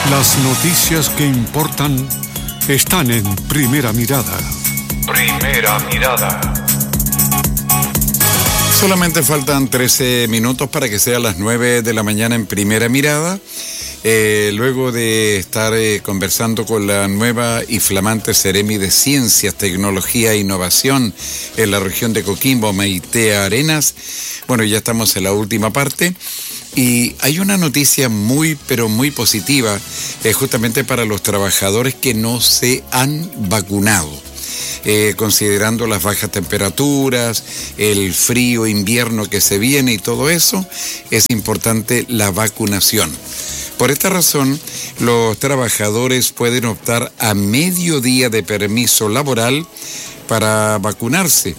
Las noticias que importan están en Primera Mirada. Primera Mirada. Solamente faltan 13 minutos para que sea las 9 de la mañana en Primera Mirada. Luego de estar conversando con la nueva y flamante Seremi de Ciencias, Tecnología e Innovación en la región de Coquimbo, Maite Arenas, bueno, ya estamos en la última parte. Y hay una noticia muy, pero muy positiva, justamente para los trabajadores que no se han vacunado. Considerando las bajas temperaturas, el frío invierno que se viene y todo eso, es importante la vacunación. Por esta razón, los trabajadores pueden optar a medio día de permiso laboral para vacunarse.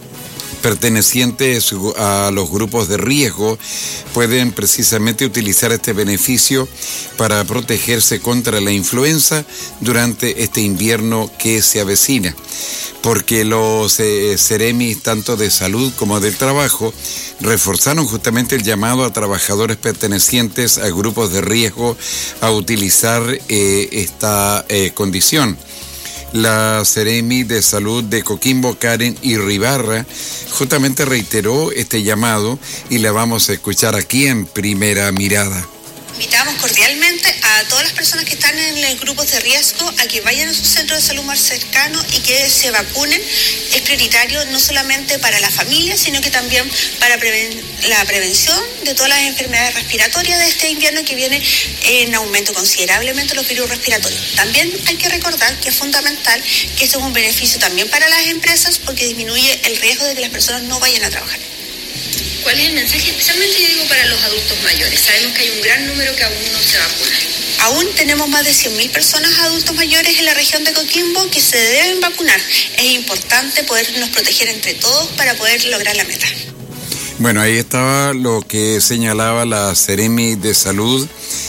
Pertenecientes a los grupos de riesgo pueden precisamente utilizar este beneficio para protegerse contra la influenza durante este invierno que se avecina, porque los Seremis tanto de salud como del trabajo reforzaron justamente el llamado a trabajadores pertenecientes a grupos de riesgo a utilizar esta condición. La Seremi de Salud de Coquimbo, Karen Irribarra, justamente reiteró este llamado y la vamos a escuchar aquí en Primera Mirada. Invitamos cordialmente a todas las personas que están en los grupos de riesgo a que vayan a su centro de salud más cercano y que se vacunen. Es prioritario no solamente para la familia, sino que también para la prevención de todas las enfermedades respiratorias de este invierno que viene en aumento considerablemente los virus respiratorios. También hay que recordar que es fundamental que esto es un beneficio también para las empresas porque disminuye el riesgo de que las personas no vayan a trabajar. ¿Cuál es el mensaje? Especialmente yo digo para los adultos mayores. Sabemos que hay un gran número que aún no se vacuna. Aún tenemos más de 100.000 personas adultos mayores en la región de Coquimbo que se deben vacunar. Es importante podernos proteger entre todos para poder lograr la meta. Bueno, ahí estaba lo que señalaba la Seremi de Salud,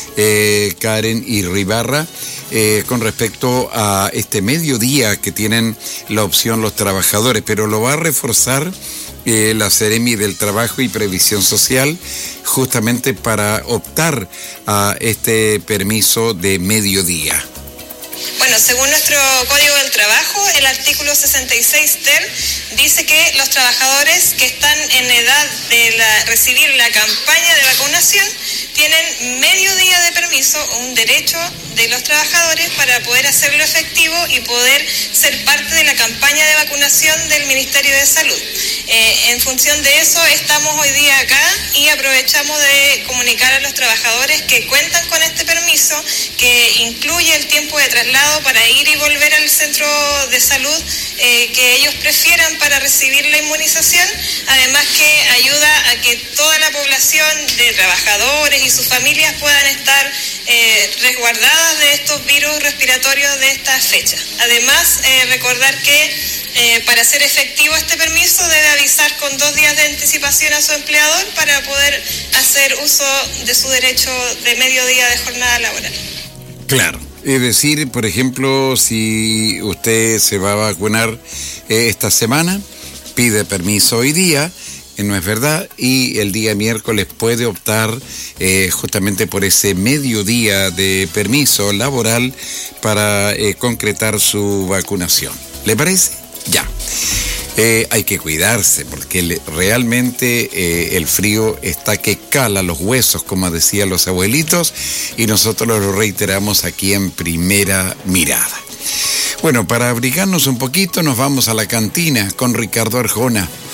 Karen Irribarra, con respecto a este mediodía que tienen la opción los trabajadores, pero lo va a reforzar la Seremi del Trabajo y Previsión Social justamente para optar a este permiso de mediodía. Bueno, según nuestro Código del Trabajo, el artículo 66 ter dice que los trabajadores que están en edad de recibir la campaña de vacunación tienen medio día de permiso, un derecho de los trabajadores para poder hacerlo efectivo y poder ser parte de la campaña de vacunación del Ministerio de Salud. En función de eso estamos hoy día acá y aprovechamos de comunicar a los trabajadores que cuentan con este permiso, que incluye el tiempo de traslado para ir y volver al centro de salud que ellos prefieran para recibir la inmunización, además que ayuda a que toda la población de trabajadores y sus familias puedan estar resguardadas de estos virus respiratorios de esta fecha. Además, recordar que para hacer efectivo este permiso debe avisar con 2 días de anticipación a su empleador para poder hacer uso de su derecho de medio día de jornada laboral. Claro, es decir, por ejemplo, si usted se va a vacunar esta semana, pide permiso hoy día, no es verdad, y el día miércoles puede optar justamente por ese mediodía de permiso laboral para concretar su vacunación. ¿Le parece? Ya. Hay que cuidarse porque realmente el frío está que cala los huesos, como decían los abuelitos, y nosotros lo reiteramos aquí en Primera Mirada. Bueno, para abrigarnos un poquito nos vamos a la cantina con Ricardo Arjona.